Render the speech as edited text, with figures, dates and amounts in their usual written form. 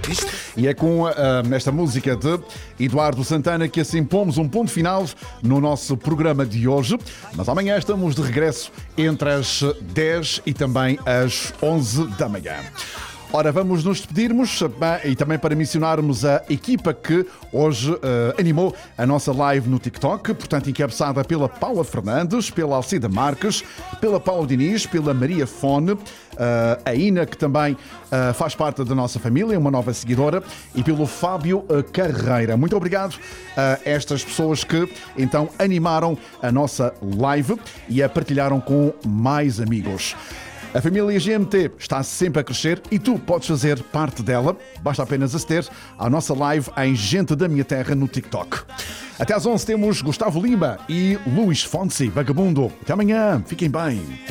E é com esta música de Eduardo Santana que assim pomos um ponto final no nosso programa de hoje. Mas amanhã estamos de regresso entre as 10 e também as 11 da manhã. Ora, vamos nos despedirmos e também para mencionarmos a equipa que hoje animou a nossa live no TikTok, portanto encabeçada pela Paula Fernandes, pela Alcida Marques, pela Paula Diniz, pela Maria Fone, a Ina, que também faz parte da nossa família, uma nova seguidora, e pelo Fábio Carreira. Muito obrigado a estas pessoas que então animaram a nossa live e a partilharam com mais amigos. A família GMT está sempre a crescer e tu podes fazer parte dela. Basta apenas aceder à nossa live em Gente da Minha Terra no TikTok. Até às 11 temos Gustavo Lima e Luís Fonsi, Vagabundo. Até amanhã. Fiquem bem.